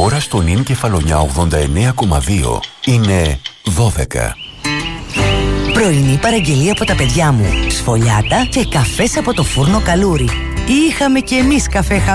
ώρα στο νυν Κεφαλονιά 89,2 είναι 12. Πρωινή παραγγελία από τα παιδιά μου. Σφολιάτα και καφές από το φούρνο Καλούρι. Είχαμε κι εμείς καφέ